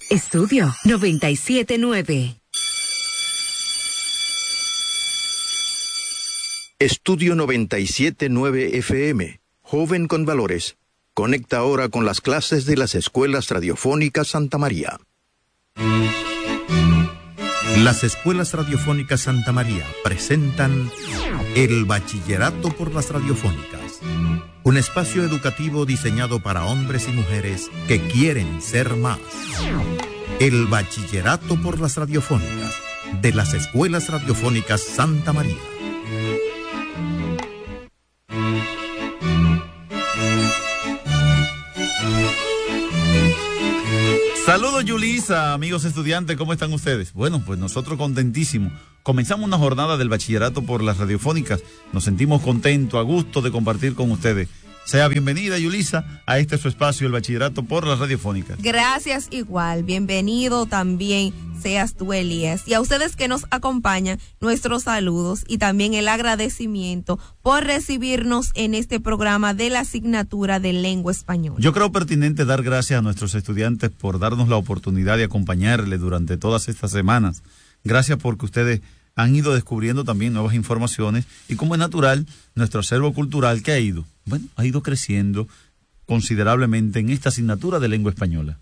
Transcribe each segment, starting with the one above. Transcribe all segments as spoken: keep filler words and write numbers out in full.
Estudio noventa y siete nueve. Estudio noventa y siete nueve F M. Joven con valores. Conecta ahora con las clases de las escuelas radiofónicas Santa María. Las escuelas radiofónicas Santa María presentan el Bachillerato por las Radiofónicas, un espacio educativo diseñado para hombres y mujeres que quieren ser más. El Bachillerato por las Radiofónicas de las escuelas radiofónicas Santa María. Saludos, Yulisa, amigos estudiantes, ¿cómo están ustedes? Bueno, pues nosotros contentísimos. Comenzamos una jornada del Bachillerato por las Radiofónicas. Nos sentimos contentos, a gusto de compartir con ustedes. Sea bienvenida, Yulisa, a este su espacio, el Bachillerato por las Radiofónicas. Gracias igual, bienvenido también seas tú, Elías. Y a ustedes que nos acompañan, nuestros saludos y también el agradecimiento por recibirnos en este programa de la asignatura de lengua española. Yo creo pertinente dar gracias a nuestros estudiantes por darnos la oportunidad de acompañarles durante todas estas semanas. Gracias porque ustedes han ido descubriendo también nuevas informaciones y, como es natural, nuestro acervo cultural que ha ido, bueno, ha ido creciendo considerablemente en esta asignatura de lengua española.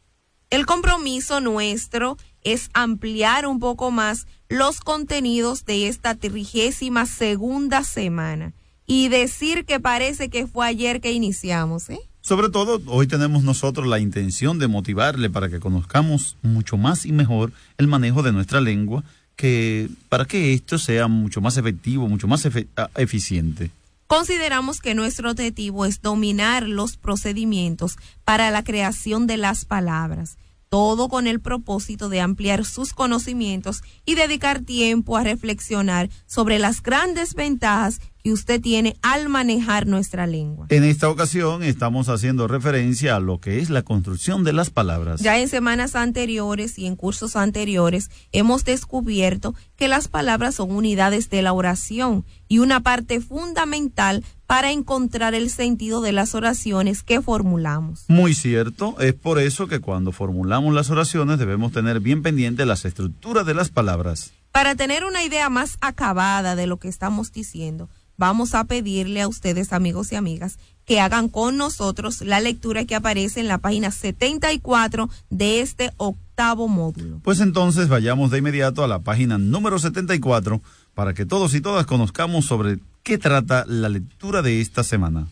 El compromiso nuestro es ampliar un poco más los contenidos de esta trigésima segunda semana y decir que parece que fue ayer que iniciamos, ¿eh? Sobre todo, hoy tenemos nosotros la intención de motivarle para que conozcamos mucho más y mejor el manejo de nuestra lengua, que para que esto sea mucho más efectivo, mucho más efe- eficiente. Consideramos que nuestro objetivo es dominar los procedimientos para la creación de las palabras, todo con el propósito de ampliar sus conocimientos y dedicar tiempo a reflexionar sobre las grandes ventajas que usted tiene al manejar nuestra lengua. En esta ocasión estamos haciendo referencia a lo que es la construcción de las palabras. Ya en semanas anteriores y en cursos anteriores hemos descubierto que las palabras son unidades de la oración y una parte fundamental para encontrar el sentido de las oraciones que formulamos. Muy cierto, es por eso que cuando formulamos las oraciones debemos tener bien pendiente las estructuras de las palabras. Para tener una idea más acabada de lo que estamos diciendo, vamos a pedirle a ustedes, amigos y amigas, que hagan con nosotros la lectura que aparece en la página setenta y cuatro de este octavo módulo. Pues entonces vayamos de inmediato a la página número setenta y cuatro para que todos y todas conozcamos sobre qué trata la lectura de esta semana.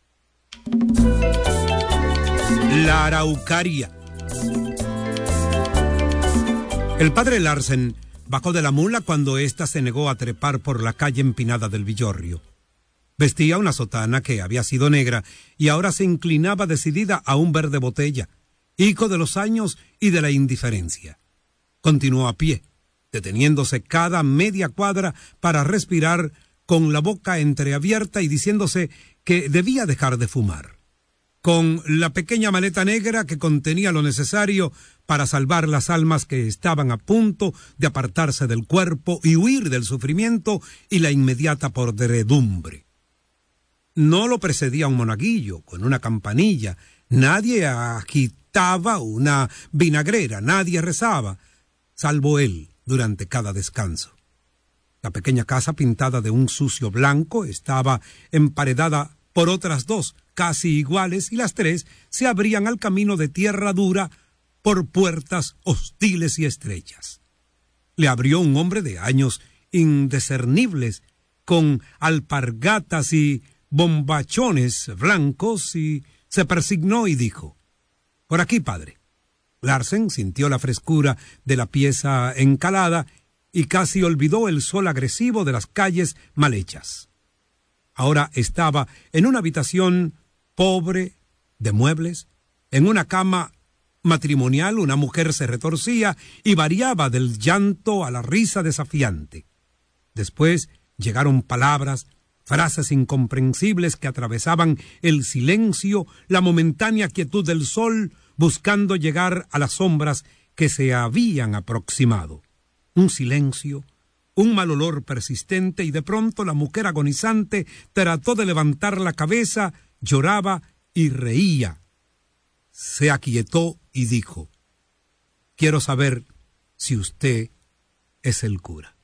La araucaria. El padre Larsen bajó de la mula cuando ésta se negó a trepar por la calle empinada del Villorrio. Vestía una sotana que había sido negra y ahora se inclinaba decidida a un verde botella, hijo de los años y de la indiferencia. Continuó a pie, deteniéndose cada media cuadra para respirar con la boca entreabierta y diciéndose que debía dejar de fumar. Con la pequeña maleta negra que contenía lo necesario para salvar las almas que estaban a punto de apartarse del cuerpo y huir del sufrimiento y la inmediata podredumbre. No lo precedía un monaguillo con una campanilla, nadie agitaba una vinagrera, nadie rezaba, salvo él durante cada descanso. La pequeña casa pintada de un sucio blanco estaba emparedada por otras dos, casi iguales, y las tres se abrían al camino de tierra dura por puertas hostiles y estrechas. Le abrió un hombre de años indiscernibles, con alpargatas y bombachones blancos, y se persignó y dijo: «Por aquí, padre». Larsen sintió la frescura de la pieza encalada y casi olvidó el sol agresivo de las calles mal hechas. Ahora estaba en una habitación pobre de muebles, en una cama matrimonial. Una mujer se retorcía y variaba del llanto a la risa desafiante. Después llegaron palabras, frases incomprensibles que atravesaban el silencio, la momentánea quietud del sol, buscando llegar a las sombras que se habían aproximado. Un silencio, un mal olor persistente, y de pronto la mujer agonizante trató de levantar la cabeza, lloraba y reía. Se aquietó y dijo: Quiero saber si usted es el cura.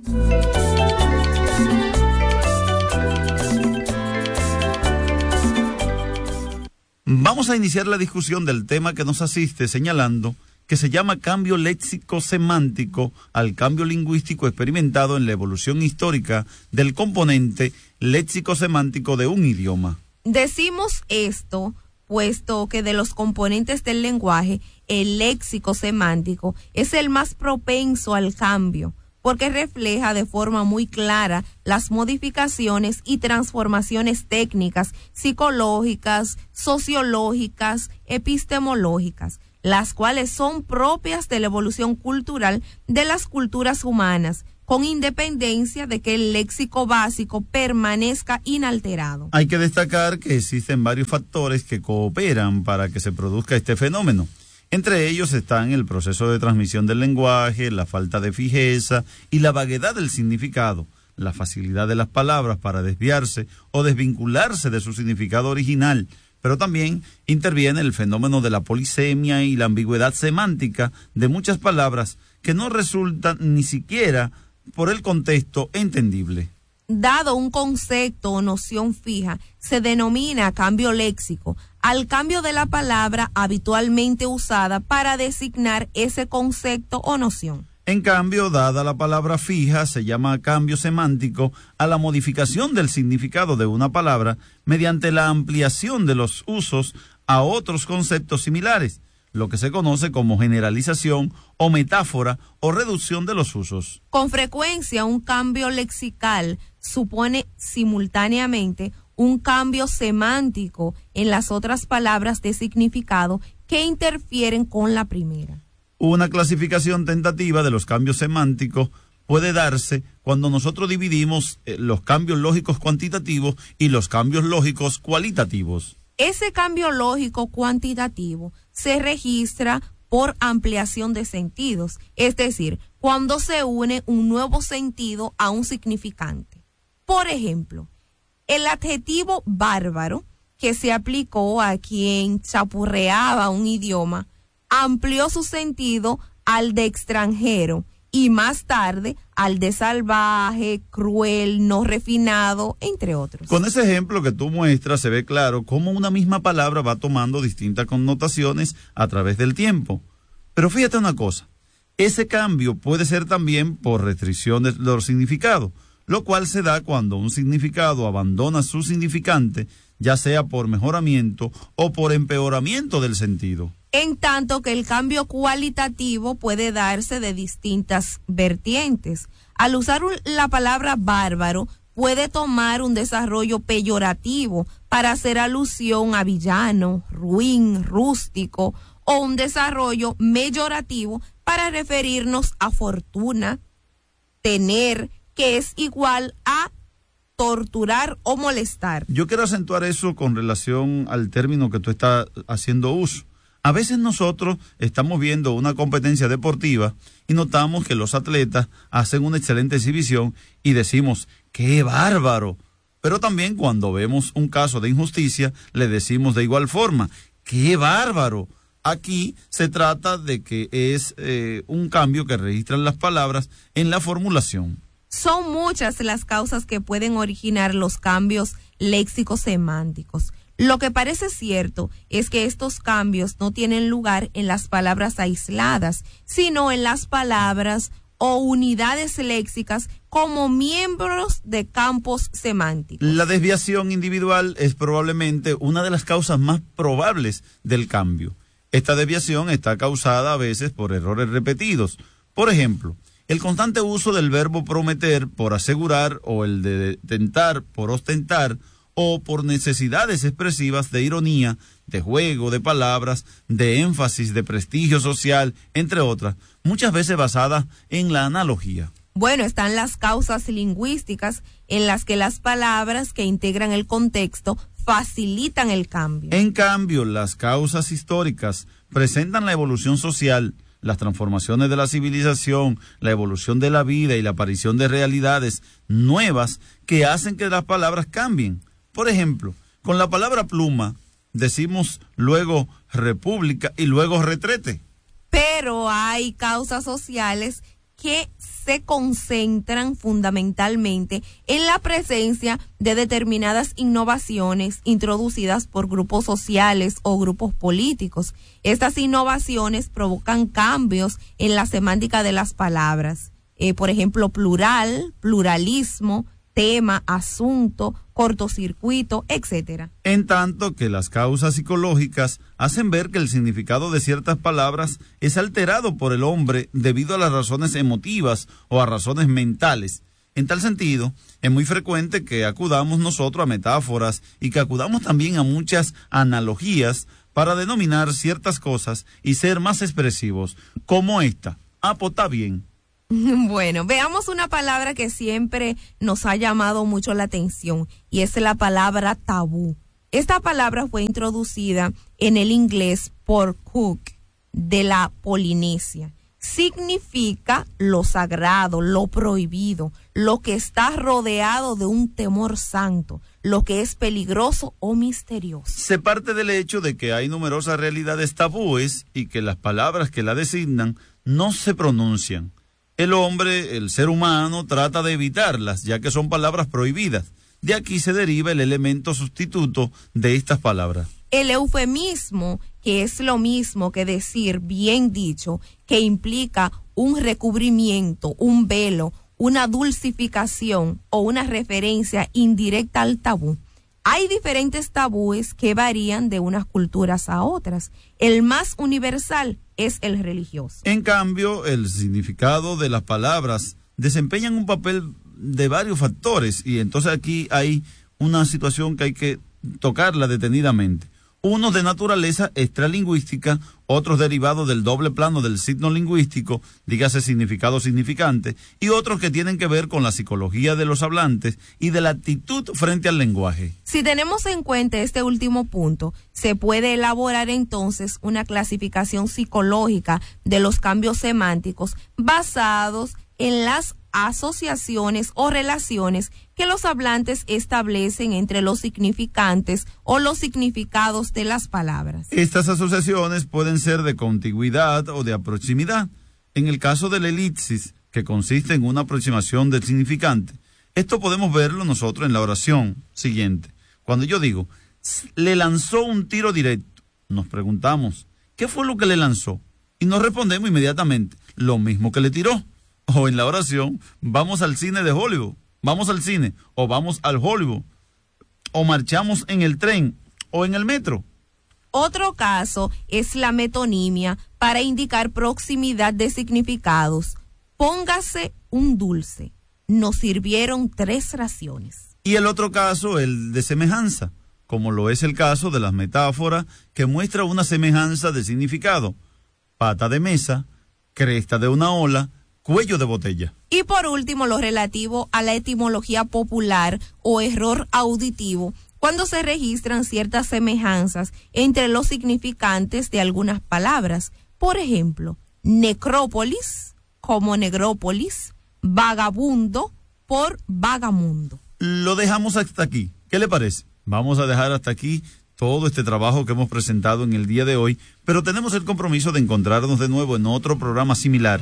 Vamos a iniciar la discusión del tema que nos asiste señalando que se llama cambio léxico-semántico al cambio lingüístico experimentado en la evolución histórica del componente léxico-semántico de un idioma. Decimos esto puesto que de los componentes del lenguaje, el léxico semántico es el más propenso al cambio, porque refleja de forma muy clara las modificaciones y transformaciones técnicas, psicológicas, sociológicas, epistemológicas, las cuales son propias de la evolución cultural de las culturas humanas, con independencia de que el léxico básico permanezca inalterado. Hay que destacar que existen varios factores que cooperan para que se produzca este fenómeno. Entre ellos están el proceso de transmisión del lenguaje, la falta de fijeza y la vaguedad del significado, la facilidad de las palabras para desviarse o desvincularse de su significado original, pero también interviene el fenómeno de la polisemia y la ambigüedad semántica de muchas palabras que no resultan ni siquiera por el contexto entendible. Dado un concepto o noción fija, se denomina cambio léxico al cambio de la palabra habitualmente usada para designar ese concepto o noción. En cambio, dada la palabra fija, se llama cambio semántico a la modificación del significado de una palabra mediante la ampliación de los usos a otros conceptos similares, lo que se conoce como generalización o metáfora o reducción de los usos. Con frecuencia, un cambio lexical supone simultáneamente un cambio semántico en las otras palabras de significado que interfieren con la primera. Una clasificación tentativa de los cambios semánticos puede darse cuando nosotros dividimos eh, los cambios lógicos cuantitativos y los cambios lógicos cualitativos. Ese cambio lógico cuantitativo se registra por ampliación de sentidos, es decir, cuando se une un nuevo sentido a un significante. Por ejemplo, el adjetivo bárbaro, que se aplicó a quien chapurreaba un idioma, amplió su sentido al de extranjero y más tarde al de salvaje, cruel, no refinado, entre otros. Con ese ejemplo que tú muestras se ve claro cómo una misma palabra va tomando distintas connotaciones a través del tiempo. Pero fíjate una cosa, ese cambio puede ser también por restricción de los significados, lo cual se da cuando un significado abandona su significante, ya sea por mejoramiento o por empeoramiento del sentido. En tanto que el cambio cualitativo puede darse de distintas vertientes. Al usar un, la palabra bárbaro, puede tomar un desarrollo peyorativo para hacer alusión a villano, ruin, rústico, o un desarrollo mayorativo para referirnos a fortuna, tener, que es igual a torturar o molestar. Yo quiero acentuar eso con relación al término que tú estás haciendo uso. A veces nosotros estamos viendo una competencia deportiva y notamos que los atletas hacen una excelente exhibición y decimos, ¡qué bárbaro! Pero también cuando vemos un caso de injusticia, le decimos de igual forma, ¡qué bárbaro! Aquí se trata de que es eh, un cambio que registran las palabras en la formulación. Son muchas las causas que pueden originar los cambios léxicos semánticos. Lo que parece cierto es que estos cambios no tienen lugar en las palabras aisladas, sino en las palabras o unidades léxicas como miembros de campos semánticos. La desviación individual es probablemente una de las causas más probables del cambio. Esta desviación está causada a veces por errores repetidos. Por ejemplo, el constante uso del verbo prometer por asegurar o el de tentar por ostentar o por necesidades expresivas de ironía, de juego de palabras, de énfasis, de prestigio social, entre otras, muchas veces basadas en la analogía. Bueno, están las causas lingüísticas en las que las palabras que integran el contexto facilitan el cambio. En cambio, las causas históricas presentan la evolución social, las transformaciones de la civilización, la evolución de la vida y la aparición de realidades nuevas que hacen que las palabras cambien. Por ejemplo, con la palabra pluma decimos luego república y luego retrete. pero hay causas sociales que se concentran fundamentalmente en la presencia de determinadas innovaciones introducidas por grupos sociales o grupos políticos. Estas innovaciones provocan cambios en la semántica de las palabras. Eh, por ejemplo, plural, pluralismo, tema, asunto, cortocircuito, etcétera. En tanto que las causas psicológicas hacen ver que el significado de ciertas palabras es alterado por el hombre debido a las razones emotivas o a razones mentales. En tal sentido, es muy frecuente que acudamos nosotros a metáforas y que acudamos también a muchas analogías para denominar ciertas cosas y ser más expresivos, como esta. Ah, pues está bien. Bueno, veamos una palabra que siempre nos ha llamado mucho la atención y es la palabra tabú. Esta palabra fue introducida en el inglés por Cook de la Polinesia. Significa lo sagrado, lo prohibido, lo que está rodeado de un temor santo, lo que es peligroso o misterioso. Se parte del hecho de que hay numerosas realidades tabúes y que las palabras que la designan no se pronuncian. El hombre, el ser humano, trata de evitarlas, ya que son palabras prohibidas. De aquí se deriva el elemento sustituto de estas palabras. El eufemismo, que es lo mismo que decir bien dicho, que implica un recubrimiento, un velo, una dulcificación o una referencia indirecta al tabú. Hay diferentes tabúes que varían de unas culturas a otras. El más universal es el religioso. En cambio, el significado de las palabras desempeñan un papel de varios factores y entonces aquí hay una situación que hay que tocarla detenidamente. Unos de naturaleza extralingüística, otros derivados del doble plano del signo lingüístico, dígase significado significante, y otros que tienen que ver con la psicología de los hablantes y de la actitud frente al lenguaje. Si tenemos en cuenta este último punto, se puede elaborar entonces una clasificación psicológica de los cambios semánticos basados en las asociaciones o relaciones que los hablantes establecen entre los significantes o los significados de las palabras. Estas asociaciones pueden ser de contigüidad o de proximidad. En el caso de la elipsis, que consiste en una aproximación del significante, esto podemos verlo nosotros en la oración siguiente. Cuando yo digo, le lanzó un tiro directo, nos preguntamos, ¿qué fue lo que le lanzó? Y nos respondemos inmediatamente, lo mismo que le tiró. O en la oración, vamos al cine de Hollywood, vamos al cine, o vamos al Hollywood, o marchamos en el tren, o en el metro. Otro caso es la metonimia para indicar proximidad de significados. Póngase un dulce, nos sirvieron tres raciones. Y el otro caso, el de semejanza, como lo es el caso de las metáforas que muestra una semejanza de significado. Pata de mesa, cresta de una ola, cuello de botella. Y por último, lo relativo a la etimología popular o error auditivo, cuando se registran ciertas semejanzas entre los significantes de algunas palabras. Por ejemplo, necrópolis como negrópolis, vagabundo por vagamundo. Lo dejamos hasta aquí. ¿Qué le parece? Vamos a dejar hasta aquí todo este trabajo que hemos presentado en el día de hoy, pero tenemos el compromiso de encontrarnos de nuevo en otro programa similar,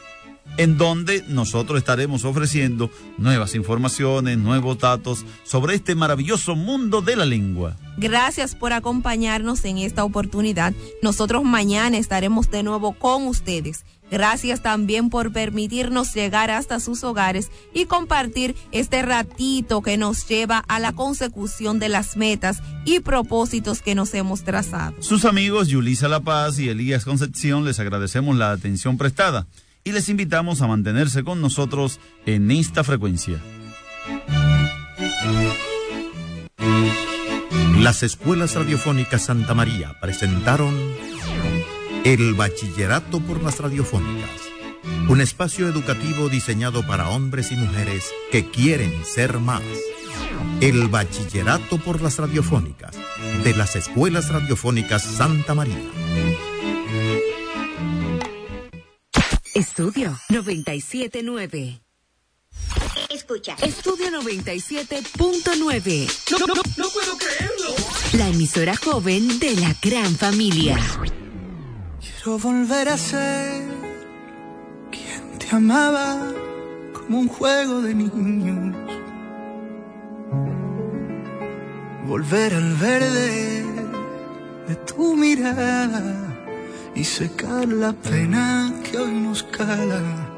en donde nosotros estaremos ofreciendo nuevas informaciones, nuevos datos sobre este maravilloso mundo de la lengua. Gracias por acompañarnos en esta oportunidad. Nosotros mañana estaremos de nuevo con ustedes. Gracias también por permitirnos llegar hasta sus hogares y compartir este ratito que nos lleva a la consecución de las metas y propósitos que nos hemos trazado. Sus amigos Yulisa La Paz y Elías Concepción les agradecemos la atención prestada y les invitamos a mantenerse con nosotros en esta frecuencia. Las escuelas radiofónicas Santa María presentaron El Bachillerato por las Radiofónicas, un espacio educativo diseñado para hombres y mujeres que quieren ser más. El Bachillerato por las Radiofónicas, de las escuelas radiofónicas Santa María. Estudio noventa y siete punto nueve. Escucha. Estudio noventa y siete punto nueve. No, no, no, no puedo creerlo. La emisora joven de la gran familia. Quiero volver a ser quien te amaba como un juego de niños. Volver al verde de tu mirada y secar la pena que hoy nos cala.